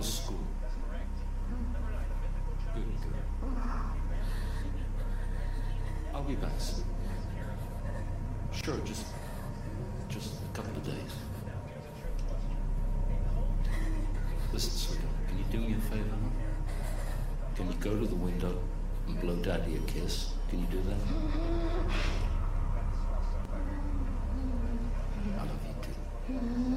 school? Good girl. I'll be back soon. Sure, just a couple of days. Listen, sweetheart, can you do me a favor, huh? Can you go to the window and blow Daddy a kiss? Can you do that? I love you too.